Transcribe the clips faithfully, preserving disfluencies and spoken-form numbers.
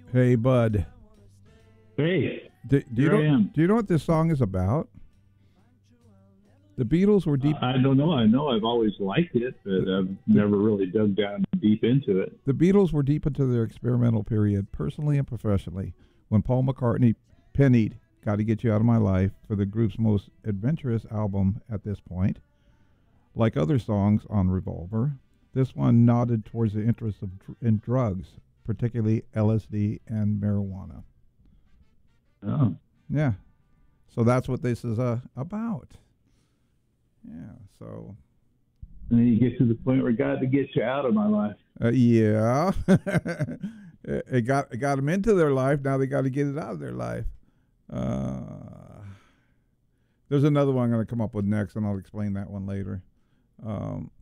Hey, Bud. Hey, Do, do, you here I know, am. do you know what this song is about? The Beatles were deep. I don't know. I know I've always liked it, but I've never really dug down deep into it. The Beatles were deep into their experimental period, personally and professionally, when Paul McCartney pennied "Got to Get You Out of My Life" for the group's most adventurous album at this point. Like other songs on Revolver, this one nodded towards the interest of dr- in drugs, particularly L S D and marijuana. Oh, Yeah, so that's what this is uh, about. Yeah, so and then you get to the point where got to get you out of my life. uh, yeah, it it got it got them into their life. Now they got to get it out of their life. Uh, there's another one I'm going to come up with next, and I'll explain that one later. Um,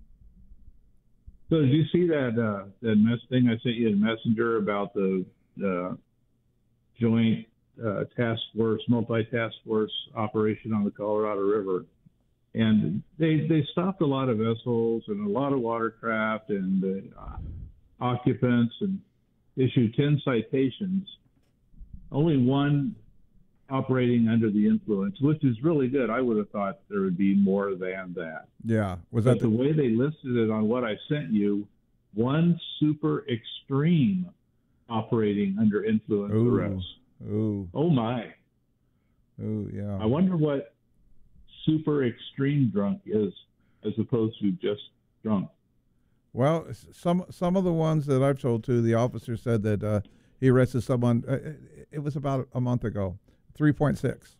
So did you see that uh, that mess thing I sent you in Messenger about the uh, joint uh, task force, multi-task force operation on the Colorado River? And they they stopped a lot of vessels and a lot of watercraft and uh, occupants and issued ten citations. Only one operating under the influence, which is really good. I would have thought there would be more than that. yeah, was But that the the, way they listed it on what I sent you, one super extreme operating under influence Ooh. arrest. ooh, Oh my. ooh, yeah. I wonder what super extreme drunk is as opposed to just drunk. Well, s- some some of the ones that I've told to, the officer said that uh, he arrested someone. Uh, it- it was about a month ago. Three point six.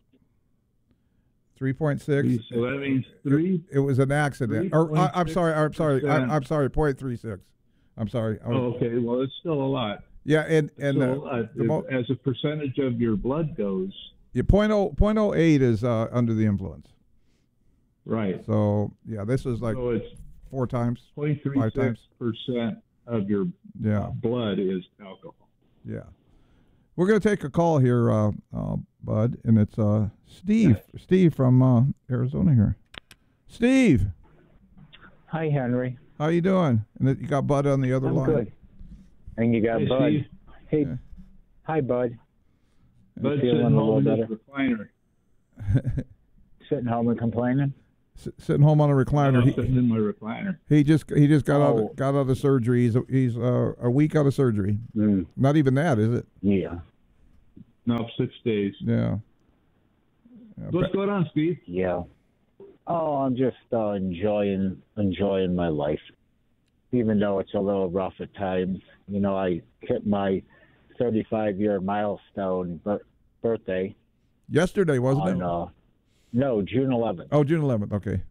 Three point six. So that means three. It was an accident. Or I, I'm sorry. I'm sorry. I, three point six percent. I'm sorry. Point three six. I'm sorry. I was- Oh, okay. Well, it's still a lot. Yeah, and and Still uh, a lot. the mo- As a percentage of your blood goes, yeah, point oh point oh eight is uh, under the influence. right. So yeah, this is like So it's four times. zero point three six percent of your Yeah, blood is alcohol. yeah. We're gonna take a call here, uh, uh, Bud, and it's uh, Steve. Steve from uh, Arizona here. Steve, Hi, Henry. how you doing? And you got Bud on the other I'm line. good. And you got Hey, Bud. Steve. Hey, Yeah. hi, Bud. Bud's feeling sitting a little home in his better? recliner. Sitting home and complaining? S- sitting home on a recliner. I'm He, sitting in my recliner. he just he just got Oh. out got out of surgery. He's he's uh, a week out of surgery. Mm, Not even that, is it? yeah. No, six days. Yeah. Yeah, What's ba- going on, Steve? Yeah. Oh, I'm just uh, enjoying enjoying my life, even though it's a little rough at times. You know, I hit my thirty-five year milestone bir- birthday Yesterday, wasn't on it? uh, no June eleventh. Oh, June eleventh. Okay.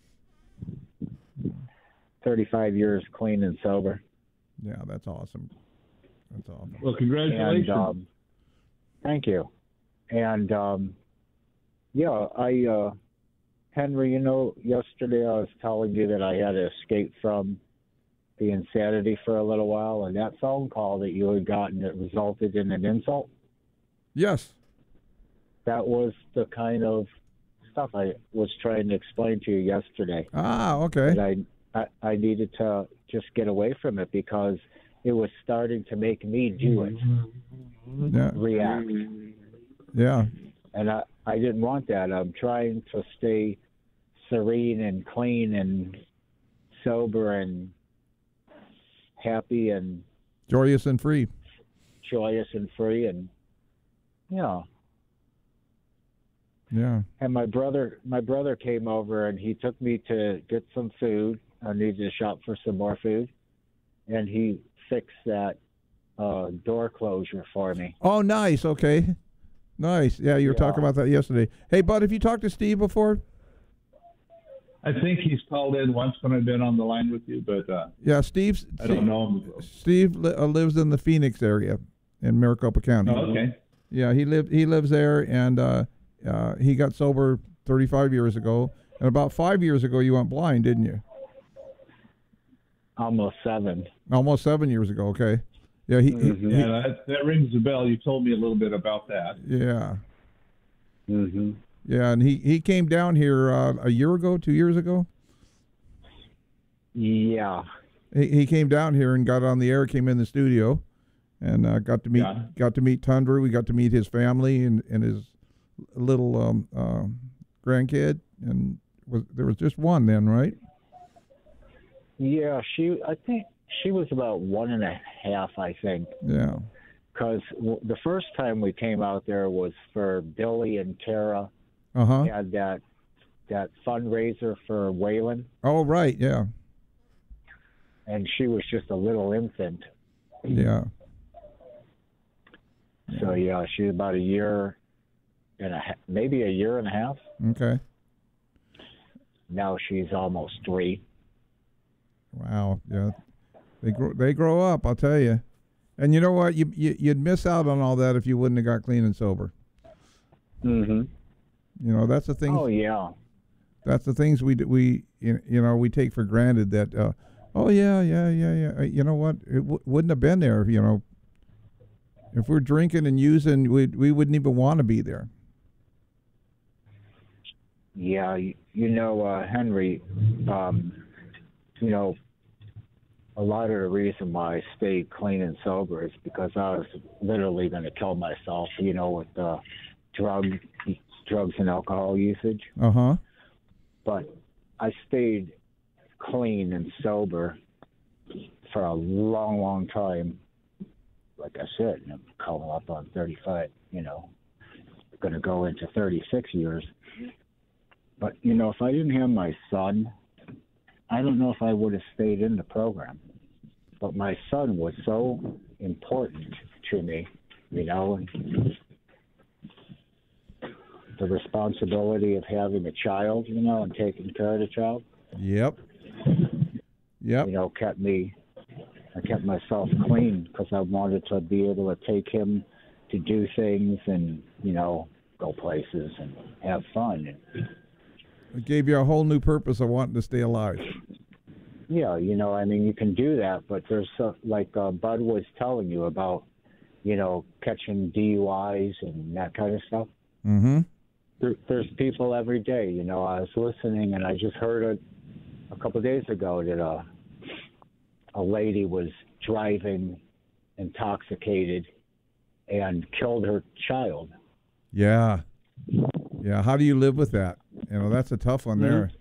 thirty-five years clean and sober. Yeah, that's awesome. That's awesome. Well, congratulations. And um, thank you. And um, yeah, I uh, Henry, you know, yesterday I was telling you that I had to escape from the insanity for a little while, and that phone call that you had gotten that resulted in an insult, Yes. that was the kind of stuff I was trying to explain to you yesterday. Ah, okay. That I, I I needed to just get away from it because it was starting to make me do it, Yeah. react. Yeah. And I, I didn't want that. I'm trying to stay serene and clean and sober and happy and Joyous and free. joyous and free. And, you know, Yeah. and my brother, my brother came over and he took me to get some food. I needed to shop for some more food. And he fixed that uh, door closure for me. Oh, nice. Okay. Nice. Yeah, you were Yeah. talking about that yesterday. Hey, Bud, have you talked to Steve before? I think he's called in once when I've been on the line with you, but uh, Yeah, Steve's. I don't know him. Steve li- uh, lives in the Phoenix area in Maricopa County. Oh, okay. Yeah, he lived. He lives there, and uh, uh, he got sober thirty-five years ago. And about five years ago, you went blind, didn't you? Almost seven. Almost seven years ago. Okay. Yeah. He. he- Mhm. he- Yeah, that, that rings a bell. You told me a little bit about that. yeah. Mm-hmm. Yeah, and he, he came down here uh, a year ago, two years ago. Yeah. He, he came down here and got on the air, came in the studio, and uh, got to meet Yeah. got to meet Tundra. We got to meet his family and, and his little um, uh, grandkid. And was there was just one then, right? Yeah, she. I think she was about one and a half. I think. Yeah. Because w- the first time we came out there was for Billy and Tara Uh huh. had that that fundraiser for Waylon, Oh right. Yeah. and she was just a little infant. Yeah. So yeah, she's about a year and a ha- maybe a year and a half. Okay. Now she's almost three. Wow. Yeah. They grow. They grow up. I'll tell you. And you know what? You, you you'd miss out on all that if you wouldn't have got clean and sober. Mm-hmm. You know, that's the thing. Oh yeah. That's the things we d- we you you know we take for granted that. Uh, oh yeah, yeah, yeah, yeah. Uh, You know what? It w- wouldn't have been there. If, you know, if we're drinking and using, we we wouldn't even want to be there. Yeah, you, you know, uh, Henry, um, you know, a lot of the reason why I stayed clean and sober is because I was literally going to kill myself, you know, with uh, drug, drugs and alcohol usage. Uh huh. But I stayed clean and sober for a long, long time. Like I said, I'm coming up on thirty-five, you know, going to go into thirty-six years. But, you know, if I didn't have my son, I don't know if I would have stayed in the program. But my son was so important to me, you know, and the responsibility of having a child, you know, and taking care of the child, Yep. Yep. you know, kept me, I kept myself clean because I wanted to be able to take him to do things and, you know, go places and have fun. And, It gave you a whole new purpose of wanting to stay alive. yeah, you know, I mean, you can do that, but there's stuff like uh, Bud was telling you about, you know, catching D U Is and that kind of stuff. Mm-hmm. There, there's people every day, you know. I was listening and I just heard it a couple of days ago that a, a lady was driving intoxicated and killed her child. Yeah. Yeah. How do you live with that? You know, that's a tough one there.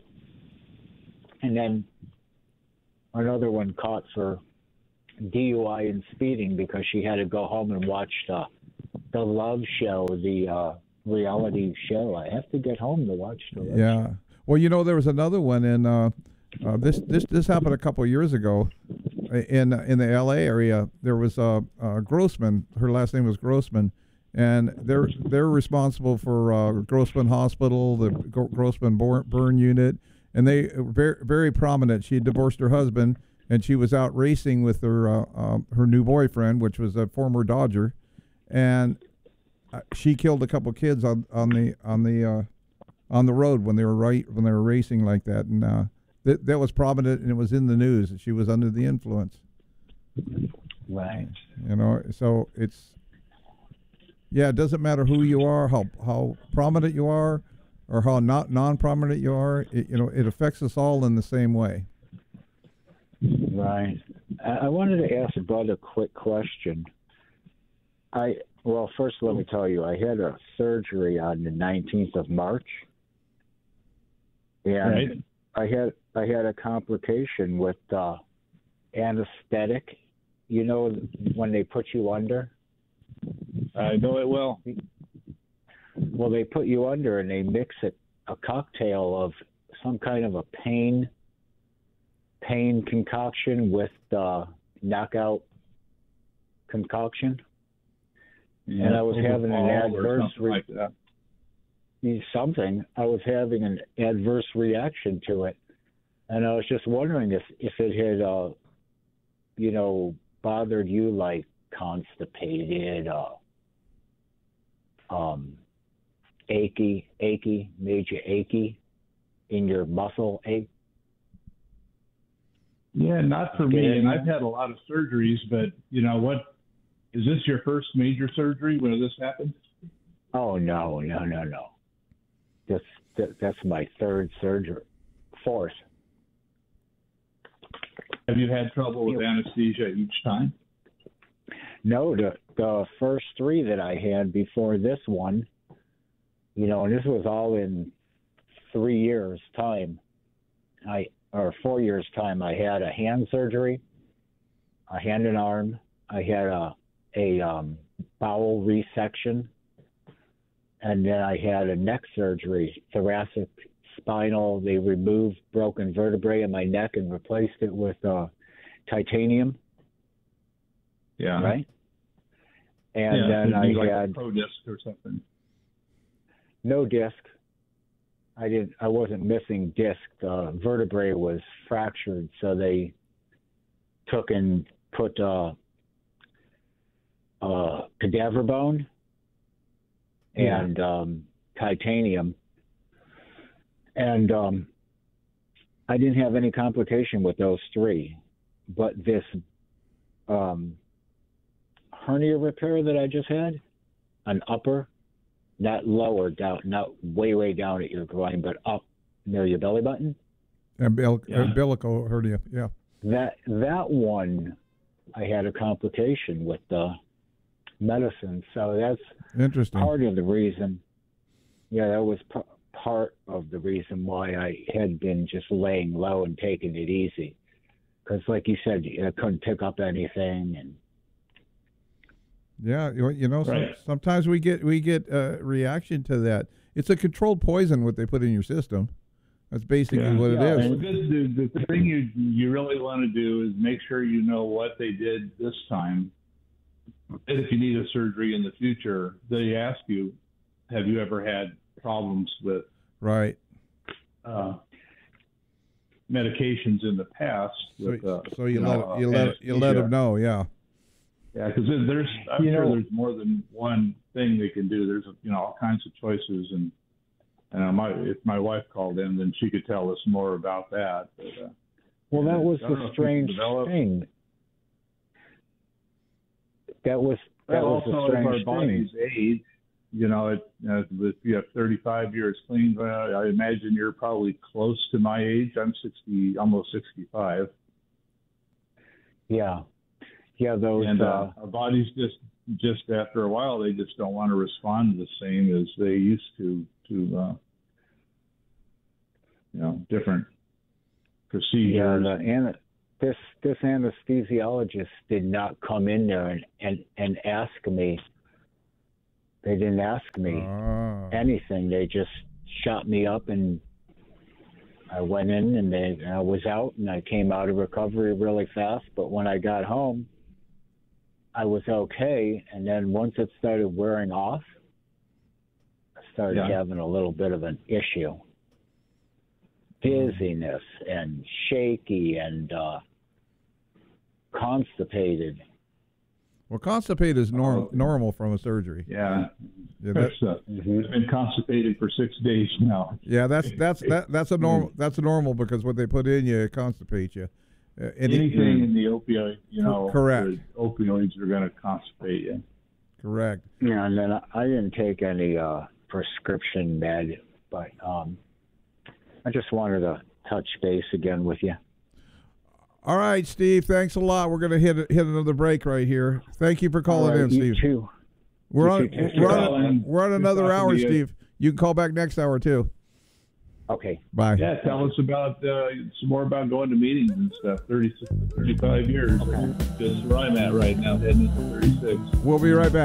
And then another one caught for D U I and speeding because she had to go home and watch the, the Love Show, the uh, reality show. I have to get home to watch the Love Yeah. Show. Well, you know, there was another one in uh, uh, this this this happened a couple of years ago in in the L A area. There was a uh, uh, Grossman. Her last name was Grossman, and they're they're responsible for uh, Grossman Hospital, the Gro- Grossman Bor- Burn Unit, and they were very very prominent. She had divorced her husband, and she was out racing with her uh, uh, her new boyfriend, which was a former Dodger, and uh, she killed a couple kids on on the on the uh, on the road when they were right when they were racing like that, and uh, that that was prominent, and it was in the news that she was under the influence. Right. You know, so it's yeah, it doesn't matter who you are, how how prominent you are, or how not non-prominent you are. It, you know, it affects us all in the same way. Right. I I wanted to ask Bud a quick question. I well, first let me tell you, I had a surgery on the nineteenth of March, and Right. I had I had a complication with uh, anesthetic. You know, when they put you under. I know it well. Well, they put you under and they mix it a cocktail of some kind of a pain pain concoction with uh, knockout concoction. Yeah, And I was having an Overall or adverse something re- like that. something. I was having an adverse reaction to it, and I was just wondering if if it had, uh, you know, bothered you like constipated, uh, um, achy, achy, made you achy in your muscle ache. Yeah, not for me. Okay. And I've had a lot of surgeries, but you know what? Is this your first major surgery when this happened? Oh no, no, no, no. That's that, that's my third surgery, fourth. Have you had trouble with anesthesia each time? No, the the first three that I had before this one, you know, and this was all in three years' time. I or four years' time. I had a hand surgery, a hand and arm. I had a a um, bowel resection, and then I had a neck surgery, thoracic spinal. They removed broken vertebrae in my neck and replaced it with uh, titanium. Yeah. Right. And yeah, then I like had a pro disc or something. no disc. I didn't. I wasn't missing disc. The vertebrae was fractured, so they took and put uh, uh, cadaver bone Yeah. and um, titanium, and um, I didn't have any complication with those three. But this um, hernia repair that I just had, an upper, not lower down, not way way down at your groin, but up near your belly button. Umbil- Yeah. Umbilical hernia, yeah. That that one, I had a complication with the medicine, so that's Interesting. part of the reason. Yeah, that was p- part of the reason why I had been just laying low and taking it easy, because, like you said, I couldn't pick up anything, and Yeah, you, you know, some, Right. sometimes we get we get a reaction to that. It's a controlled poison what they put in your system. That's basically Yeah. what Yeah, it The, is. good, the, the thing you you really want to do is make sure you know what they did this time. And if you need a surgery in the future, they ask you, have you ever had problems with Right. uh, medications in the past? So, With, uh, so you, know, let uh, you let you let anesthesia? them know, yeah. Yeah, because there's, I'm You sure know- there's more than one thing they can do. There's, you know, all kinds of choices, and and I might, if my wife called in, then she could tell us more about that. But, uh, well, that was I don't know the if you strange develop- thing. That was that Well, was the also, as our strange thing. bodies age, you know, it, uh, if you have thirty-five years clean, uh, I imagine you're probably close to my age. I'm sixty, almost sixty-five. Yeah, yeah, those. And uh, uh, our bodies just, just after a while, they just don't want to respond the same as they used to, to, uh, you know, different procedures. Yeah, the, and this this anesthesiologist did not come in there and, and, and ask me. They didn't ask me Ah. anything. They just shot me up, and I went in, and they, and I was out, and I came out of recovery really fast. But when I got home, I was okay, and then once it started wearing off, I started Yeah. having a little bit of an issue. Dizziness and shaky and uh, constipated. Well, constipated is norm, Oh. normal from a surgery. Yeah. Yeah, that, That's, uh, Mm-hmm. I've been constipated for six days now. yeah, that's that's that, that's a normal that's a normal because what they put in you it constipates you. Uh, and it- Anything in the opioid, you know, Correct. the opioids are going to constipate you. correct. Yeah, and then I, I didn't take any uh, prescription med, but um, I just wanted to touch base again with you. All right, Steve. Thanks a lot. We're gonna hit hit another break right here. Thank you for calling All right, in, you Steve. too. We're you on too. Thanks we're for on, calling. we're on Good another talking hour, to you. Steve. You can call back next hour too. Okay. Bye. Yeah, tell us about uh, some more about going to meetings and stuff. thirty, thirty-five years. Just where I'm at right now, heading into thirty-six. We'll be right back.